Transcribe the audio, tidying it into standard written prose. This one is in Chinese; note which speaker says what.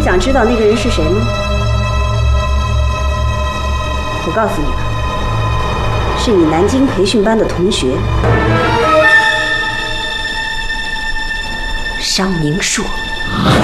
Speaker 1: 想知道那个人是谁吗？我告诉你吧，是你南京培训班的同学，商明硕。